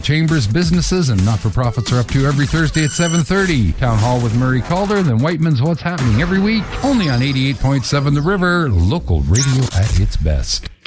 Chambers businesses and not-for-profits are up to every Thursday at 7:30. Town Hall with Murray Calder, then Whiteman's What's Happening every week, only on 88.7 The River, local radio at its best.